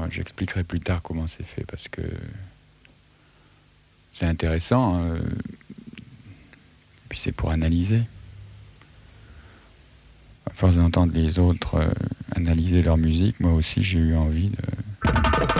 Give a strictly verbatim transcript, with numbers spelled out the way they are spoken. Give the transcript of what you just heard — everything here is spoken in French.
dire, j'expliquerai plus tard comment c'est fait, parce que c'est intéressant, euh, puis c'est pour analyser. À force d'entendre les autres euh, analyser leur musique, moi aussi j'ai eu envie de